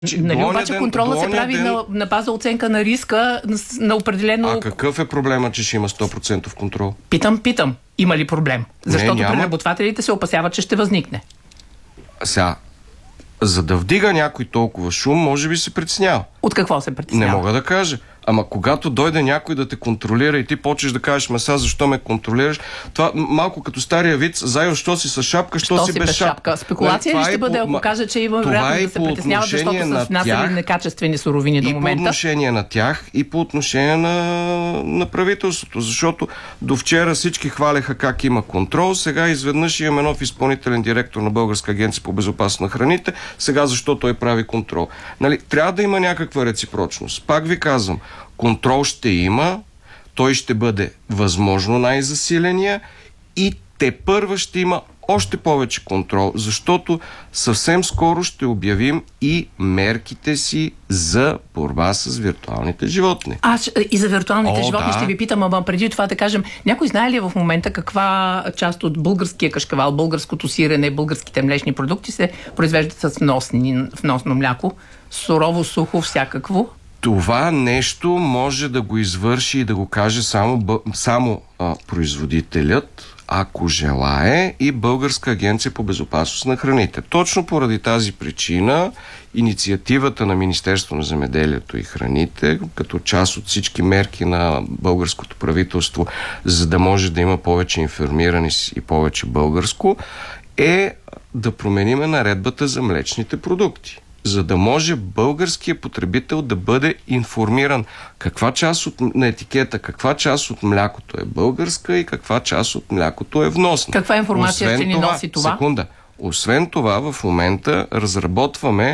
Нали, обаче контрола се прави на база оценка на риска на определено... А какъв е проблема, че ще има 100% контрол? Питам. Има ли проблем? Защото преработвателите се опасяват, че ще възникне. Сега, за да вдига някой толкова шум, може би се притеснява. От какво се притеснява? Не мога да кажа. Ама когато дойде някой да те контролира и ти почнеш да кажеш, сега защо ме контролираш, това малко като стария виц, заедно, що си с шапка, що си без шапка. Спекулация ли ще бъде, ако кажа, че има вероятност да се притесняват, защото са внасяли некачествени суровини до момента? И по отношение на тях, и по отношение на правителството, защото до вчера всички хваляха как има контрол, сега изведнъж имаме нов изпълнителен директор на Българска агенция по безопасност на храните, сега защо той прави контрол. Нали, трябва да има някаква реципрочност. Пак ви казвам, контрол ще има, той ще бъде възможно най-засиления и тепърва ще има още повече контрол, защото съвсем скоро ще обявим и мерките си за борба с виртуалните животни. И за виртуалните животни ще ви питам, ама преди това да кажем, някой знае ли в момента каква част от българския кашкавал, българското сирене, българските млечни продукти се произвеждат с вносно мляко? Сурово, сухо, всякакво? Това нещо може да го извърши и да го каже само производителят, ако желае, и Българска агенция по безопасност на храните. Точно поради тази причина инициативата на Министерство на земеделието и храните, като част от всички мерки на българското правителство, за да може да има повече информираност и повече българско, е да промениме наредбата за млечните продукти, за да може българският потребител да бъде информиран каква част на етикета, каква част от млякото е българска и каква част от млякото е вносна. Каква информация ще ни носи това? Секунда. Освен това, в момента разработваме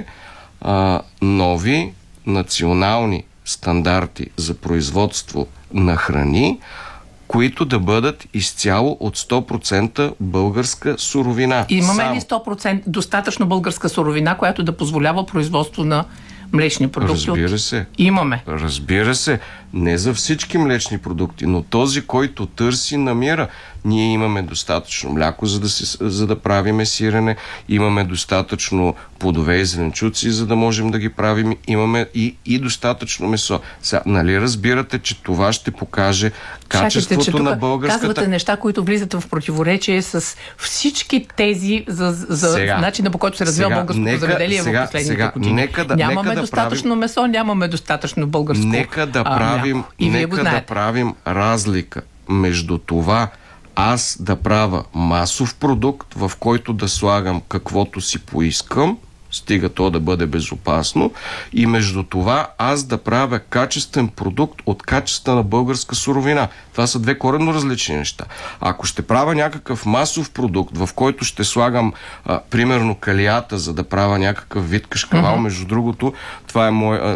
нови национални стандарти за производство на храни, които да бъдат изцяло от 100% българска суровина. Имаме ли 100% достатъчно българска суровина, която да позволява производство на млечни продукти? Разбира се. Имаме. Разбира се. Не за всички млечни продукти, но този, който търси, намира. Ние имаме достатъчно мляко, за да правиме сирене, имаме достатъчно плодове и зеленчуци, за да можем да ги правим, имаме и достатъчно месо. Сега, нали разбирате, че това ще покаже качеството на българската... Казвате неща, които влизат в противоречие с всички тези за начина, по който се развива българското земеделие в последните години. Нямаме достатъчно месо, нямаме достатъчно българско Нека да правим разлика между това аз да правя масов продукт, в който да слагам каквото си поискам, стига то да бъде безопасно, и между това аз да правя качествен продукт от качествена българска суровина. Това са две коренно различни неща. Ако ще правя някакъв масов продукт, в който ще слагам примерно калията, за да правя някакъв вид кашкавал, между другото, това е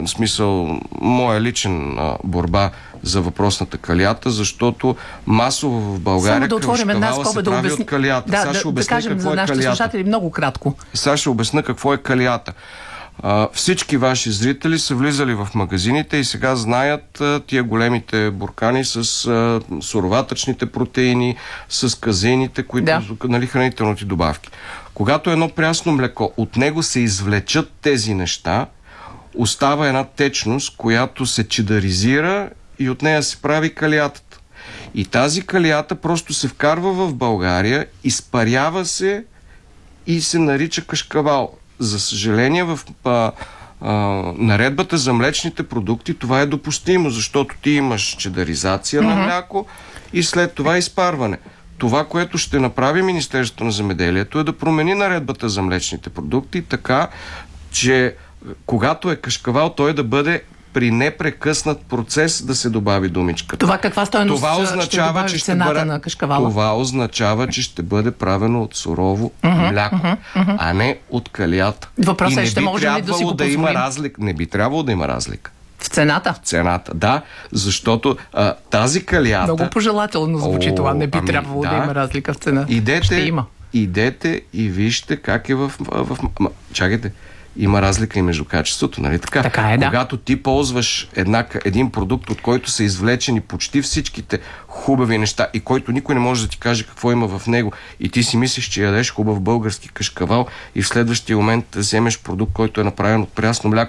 моя личен борба за въпросната калията, защото масово в България кашкавала се прави от калията. Сега ще обясня какво е калията. Много кратко. Сега ще обясня какво е калията. Всички ваши зрители са влизали в магазините и сега знаят тия големите буркани с суроватъчните протеини, с казеините, които хранителните добавки. Когато едно прясно млеко, от него се извлечат тези неща, остава една течност, която се чедаризира и от нея се прави калиятата. И тази калията просто се вкарва в България, изпарява се и се нарича кашкавал. За съжаление, в наредбата за млечните продукти това е допустимо, защото ти имаш чедаризация на мляко и след това изпарване. Това, което ще направи Министерството на земеделието, е да промени наредбата за млечните продукти така, че когато е кашкавал, той да бъде при непрекъснат процес да се добави думичката. Това каква стойност ще добави в цената на кашкавала? Това означава, че ще бъде правено от сурово мляко, а не от калията. Въпросът е, ще можем ли да си го позволим? Не би трябвало да има разлика. В цената? В цената, да, защото тази калията... Много пожелателно звучи това, не би трябвало да има разлика в цената. Ще има. Идете и вижте как е чакайте, има разлика и между качеството, нали така? Така е, да. Когато ти ползваш един продукт, от който са извлечени почти всичките хубави неща и който никой не може да ти каже какво има в него и ти си мислиш, че ядеш хубав български кашкавал и в следващия момент вземеш продукт, който е направен от прясно мляко